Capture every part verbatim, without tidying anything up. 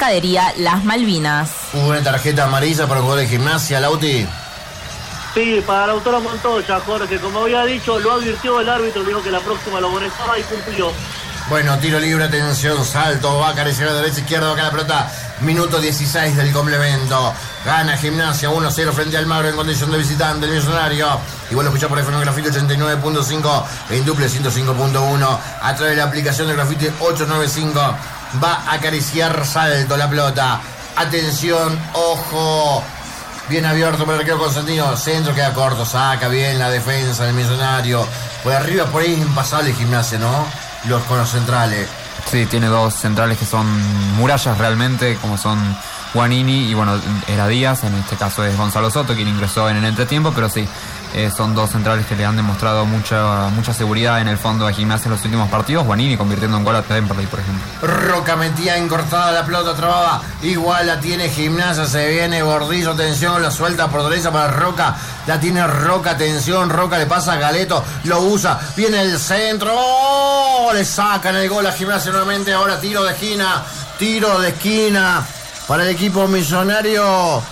Pescadería Las Malvinas. Hubo una tarjeta amarilla para el jugador de Gimnasia, Lauti. Sí, para Lautaro Montoya, Jorge, como había dicho, lo advirtió el árbitro, dijo que la próxima lo amonestaba y cumplió. Bueno, tiro libre, atención, salto, va a acariciar a derecha, izquierda, acá la pelota, minuto dieciséis del complemento. Gana Gimnasia uno cero frente al Magro en condición de visitante, el Millonario. Y bueno, escuchar por F M Grafite ochenta y nueve punto cinco, en Duple ciento cinco punto uno. A través de la aplicación de Grafite ochocientos noventa y cinco, va a acariciar salto la pelota. Atención, ojo. Bien abierto por el arquero Constantino. Centro queda corto, saca bien la defensa del Millonario. Por arriba, por ahí es impasable Gimnasia, ¿no? Los con los centrales. Sí, tiene dos centrales que son murallas realmente, como son Guanini y bueno, era Díaz, en este caso es Gonzalo Soto quien ingresó en el entretiempo, pero sí, eh, son dos centrales que le han demostrado mucha mucha seguridad en el fondo de Gimnasia en los últimos partidos. Guanini convirtiendo en gol a Temperley, por ejemplo. Roca metía encortada la pelota, trababa, igual la tiene Gimnasia, se viene Gordillo, atención, la suelta por derecha para Roca, la tiene Roca, atención, Roca le pasa a Galeto, lo usa, viene el centro, ¡oh! Le sacan el gol a Gimnasia nuevamente, ahora tiro de esquina, tiro de esquina para el equipo Millonario.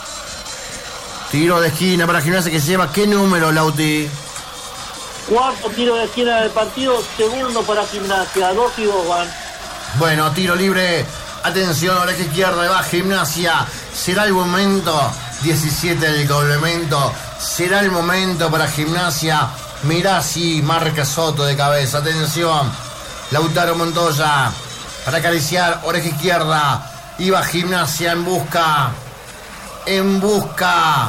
Tiro de esquina para Gimnasia que se lleva, ¿qué número, Lauti? Cuarto tiro de esquina del partido, segundo para Gimnasia, dos y dos van. Bueno, tiro libre, atención, oreja izquierda, va Gimnasia, será el momento, diecisiete del complemento, será el momento para Gimnasia, mirá si marca Soto de cabeza, atención, Lautaro Montoya, para acariciar, oreja izquierda, iba Gimnasia en busca, en busca,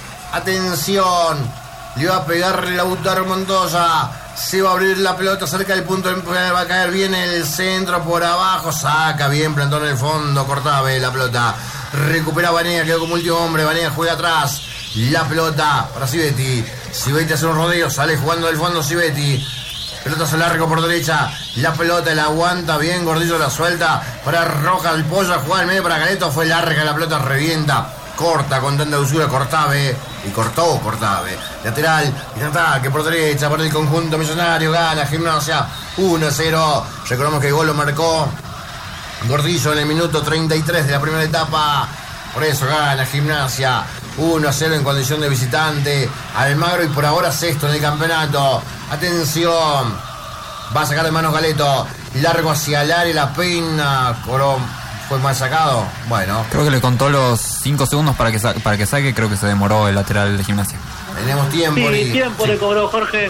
atención, le va a pegar Lautaro Montoya, se va a abrir la pelota cerca del punto, va a caer bien el centro por abajo, saca bien, plantó en el fondo, cortaba la pelota, recupera Vanega, quedó como último hombre, Vanega juega atrás, la pelota para Civetti, Civetti hace un rodeo, sale jugando del fondo Civetti, pelotazo largo por derecha, la pelota la aguanta bien, Gordillo la suelta para Rojas, el pollo a jugar al medio para Galeto, fue larga, la pelota revienta, corta con tanta dulzura Cortave, y cortó Cortave, lateral, y ataque por derecha, por el conjunto Millonario, gana Gimnasia uno a cero, recordamos que el gol lo marcó Gordillo en el minuto treinta y tres de la primera etapa, por eso gana Gimnasia uno a cero en condición de visitante, Almagro y por ahora sexto en el campeonato, atención, va a sacar de manos Galeto, largo hacia el área, la peina, Corón. ¿Fue mal sacado? Bueno. Creo que le contó los cinco segundos para que, sa- para que saque, creo que se demoró el lateral de Gimnasia. Tenemos tiempo. Sí, y... tiempo sí. le cobró Jorge.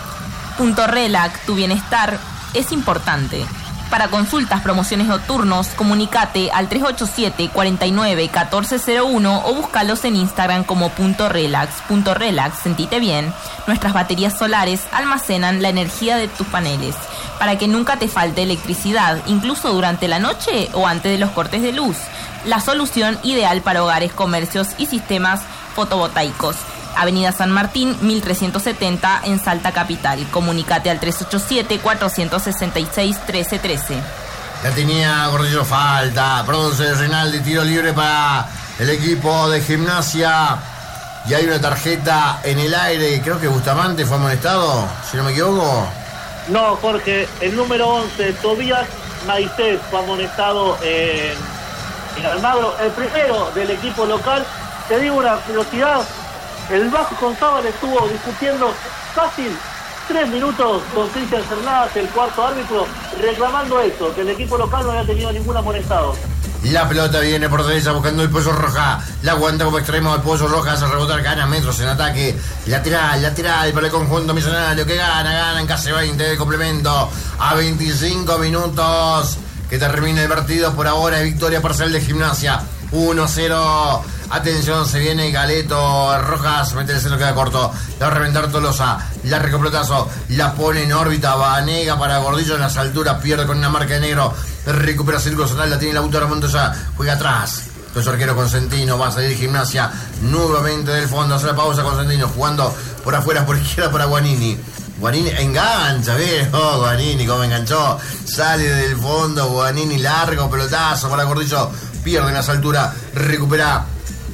Punto Relax, tu bienestar es importante. Para consultas, promociones o turnos, comunicate al tres ocho siete, cuatro nueve, uno cuatro cero uno o búscalos en Instagram como Punto Relax. Punto Relax, sentite bien. Nuestras baterías solares almacenan la energía de tus paneles para que nunca te falte electricidad, incluso durante la noche o antes de los cortes de luz. La solución ideal para hogares, comercios y sistemas fotovoltaicos. Avenida San Martín, mil trescientos setenta en Salta Capital. Comunicate al tres ocho siete, cuatro seis seis, uno tres uno tres. La tenía Gordillo, falta. Produce Reinaldi, tiro libre para el equipo de Gimnasia. Y hay una tarjeta en el aire. Creo que Bustamante fue amonestado, si no me equivoco. No, Jorge, el número once, Tobías Maicés, fue amonestado en, en Almagro, el primero del equipo local. Te digo una velocidad, el Vasco González estuvo discutiendo fácil tres minutos con Cristian Cernadas, el cuarto árbitro, reclamando eso, que el equipo local no había tenido ningún amonestado. La pelota viene por derecha buscando el Pollo Roja. La aguanta como extremo el Pollo Roja. Hace rebotar, gana metros en ataque. Lateral, lateral para el conjunto Millonario que gana, gana en casi veinte de complemento. A veinticinco minutos que termina el partido. Por ahora es victoria parcial de Gimnasia. uno a cero. Atención, se viene Galeto, Rojas, mete el centro, queda corto. La va a reventar Tolosa, la recopelotazo, la pone en órbita, Vanega para Gordillo en las alturas, pierde con una marca de negro, recupera Círculo Zonal, la tiene Lautaro Montoya, juega atrás. Entonces arquero Consentino, va a salir Gimnasia nuevamente del fondo, hace la pausa Consentino, jugando por afuera, por izquierda para Guanini. Guanini engancha, bien, oh, Guanini como enganchó, sale del fondo, Guanini largo, pelotazo para Gordillo, pierde en las alturas, recupera.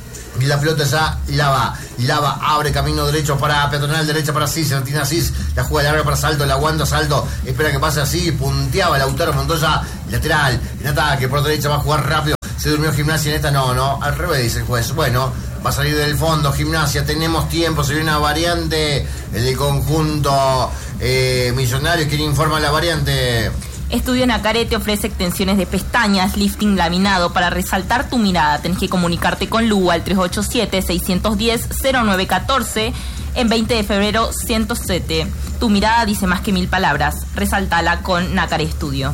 La pelota ya Lava, Lava abre camino derecho para Peatonal, derecha para Cis, Argentina Cis, la juega larga para Salto, la aguanta Salto, espera que pase así, punteaba Lautaro Montoya, lateral, en ataque, por derecha va a jugar rápido, Se durmió Gimnasia en esta, no, no, al revés dice el juez. Bueno, va a salir del fondo Gimnasia, tenemos tiempo, se viene una variante, el conjunto eh, millonario. ¿Quién informa la variante? Estudio Nacaré te ofrece extensiones de pestañas, lifting laminado para resaltar tu mirada. Tenés que comunicarte con Lugo al tres ocho siete, seis uno cero, cero nueve uno cuatro en veinte de febrero ciento siete. Tu mirada dice más que mil palabras. Resaltala con Nacaré Estudio.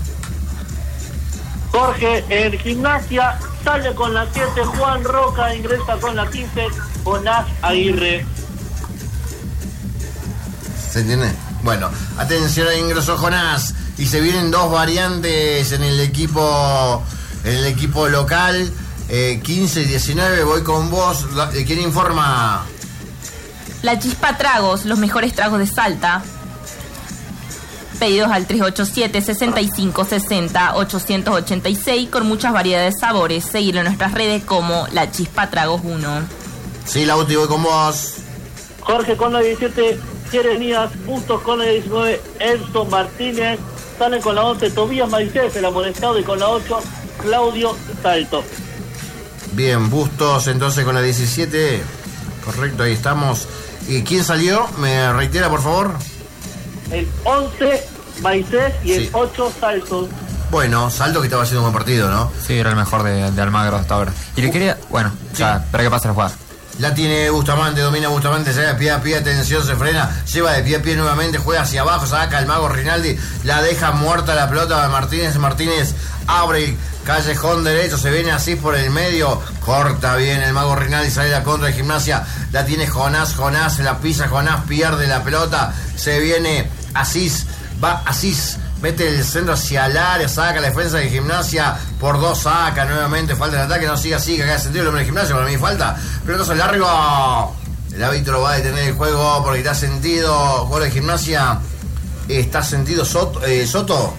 Jorge, en Gimnasia sale con la siete, Juan Roca ingresa con la quince, Jonás Aguirre. ¿Se entiende? Bueno, atención al ingreso Jonás. Y se vienen dos variantes en el equipo en el equipo local, eh, quince y diecinueve. Voy con vos. ¿Quién informa? La Chispa Tragos, los mejores tragos de Salta. Pedidos al tres ocho siete, sesenta y cinco, sesenta, ochocientos ochenta y seis con muchas variedades de sabores. Seguirlo en nuestras redes como La Chispa Tragos uno. Sí, Lauti, voy con vos. Jorge con la diecisiete, Jeremías, Bustos con la diecinueve, Enzo Martínez. Salen con la once, Tobías Maicés, el amonestado, y con la ocho, Claudio Salto. Bien, Bustos entonces con la diecisiete. Correcto, ahí estamos. ¿Y quién salió? ¿Me reitera, por favor? El once, Maicés, y el sí. ocho, Salto. Bueno, Salto que estaba haciendo un buen partido, ¿no? Sí, era el mejor de, de Almagro hasta ahora. Y le quería... Bueno, sí. ya, espera que pase la jugada. La tiene Bustamante, domina Bustamante, se da de pie a pie, atención, se frena, lleva de pie a pie nuevamente, juega hacia abajo, saca el mago Rinaldi, la deja muerta la pelota de Martínez, Martínez abre el callejón derecho, se viene así por el medio, corta bien el mago Rinaldi, sale la contra de Gimnasia, la tiene Jonás, Jonás, la pisa, Jonás pierde la pelota, se viene Asís, va Asís, mete el centro hacia el área, saca la defensa de Gimnasia, por dos saca nuevamente, falta el ataque, no siga así, que acá sentido el hombre de Gimnasia, para mí falta, pelotazo largo, el árbitro va a detener el juego porque está sentido, jugador de Gimnasia, está sentido Soto, eh, Soto.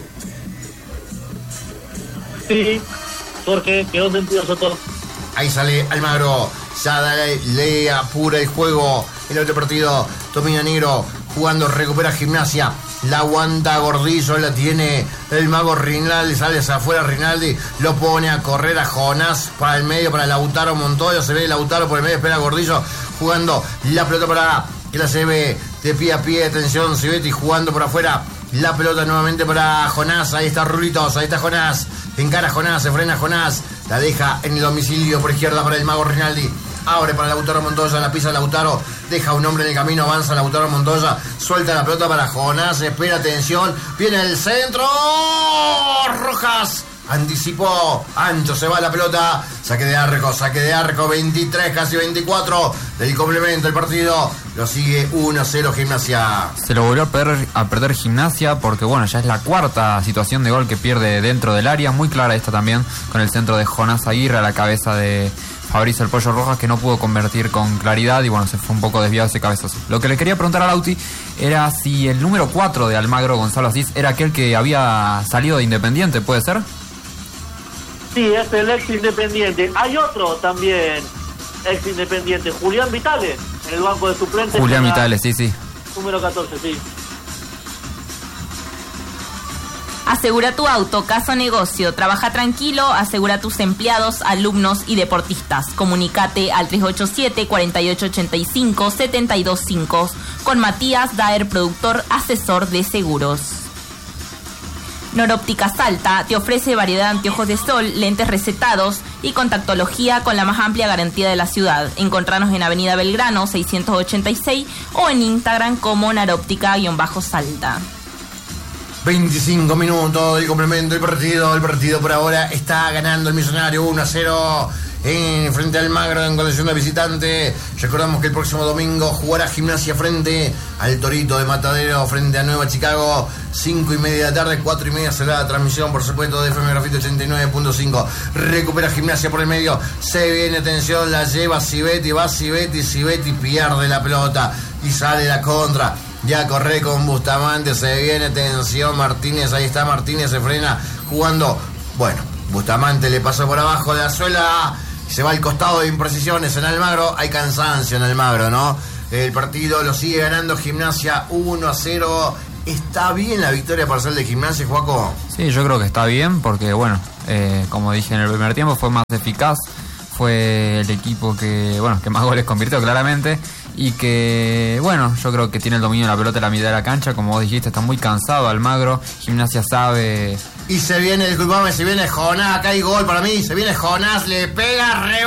Sí, Jorge, quedó sentido Soto. Ahí sale Almagro, ya dale, le apura el juego, el otro partido, domina Negro, jugando, recupera Gimnasia, la aguanta Gordillo, la tiene el mago Rinaldi, sale hacia afuera Rinaldi, lo pone a correr a Jonás para el medio, para Lautaro Montoya, se ve Lautaro por el medio, espera Gordillo, jugando la pelota para que la se ve de pie a pie, atención Civetti jugando por afuera, la pelota nuevamente para Jonás, ahí está Rulitos, ahí está Jonás, encara Jonás, se frena Jonás, la deja en el domicilio por izquierda para el mago Rinaldi. Abre para Lautaro Montoya, la pisa Lautaro, deja un hombre en el camino, avanza Lautaro Montoya, suelta la pelota para Jonás, espera, atención, viene el centro, Rojas, anticipó, ancho, se va la pelota, saque de arco, saque de arco, veintitrés, casi veinticuatro, del complemento el partido, lo sigue uno a cero Gimnasia. Se lo volvió a perder, a perder Gimnasia porque bueno, ya es la cuarta situación de gol que pierde dentro del área, muy clara esta también, con el centro de Jonás Aguirre a la cabeza de Fabricio el Pollo Rojas, que no pudo convertir con claridad y bueno, se fue un poco desviado ese cabezazo. Lo que le quería preguntar a Lauti era si el número cuatro de Almagro, Gonzalo Asís, era aquel que había salido de Independiente, ¿puede ser? Sí, es el ex Independiente. Hay otro también ex Independiente, Julián Vitale, en el banco de suplentes. Julián Vitale, sí, sí. Número catorce, sí. Asegura tu auto, casa o negocio. Trabaja tranquilo, asegura a tus empleados, alumnos y deportistas. Comunicate al tres ocho siete, cuatro ocho ocho cinco, siete dos cinco con Matías Daer, productor, asesor de seguros. Noróptica Salta te ofrece variedad de anteojos de sol, lentes recetados y contactología con la más amplia garantía de la ciudad. Encontranos en Avenida Belgrano seiscientos ochenta y seis o en Instagram como Naróptica-Salta. veinticinco minutos del complemento del partido. El partido por ahora está ganando el Millonario uno a cero en frente al Almagro en condición de visitante. Recordamos que el próximo domingo jugará Gimnasia frente al Torito de Matadero, frente a Nueva Chicago, cinco y media de la tarde, cuatro y media será la transmisión, por supuesto, de F M Grafito ochenta y nueve punto cinco. Recupera Gimnasia por el medio, se viene, atención, la lleva Civetti, va Civetti, Civetti pierde la pelota y sale la contra. Ya corre con Bustamante, se viene, atención, Martínez, ahí está Martínez, se frena jugando. Bueno, Bustamante le pasó por abajo de la suela, se va al costado de imprecisiones en Almagro, hay cansancio en Almagro, ¿no? El partido lo sigue ganando Gimnasia uno a cero. ¿Está bien la victoria parcial de Gimnasia, Joaco? Sí, yo creo que está bien porque, bueno, eh, como dije en el primer tiempo, fue más eficaz, fue el equipo que, bueno, que más goles convirtió claramente y que, bueno, yo creo que tiene el dominio de la pelota en la mitad de la cancha, como vos dijiste, está muy cansado Almagro, Gimnasia sabe... Y se viene, disculpame, se viene Jonás, acá hay gol para mí, se viene Jonás, le pega, re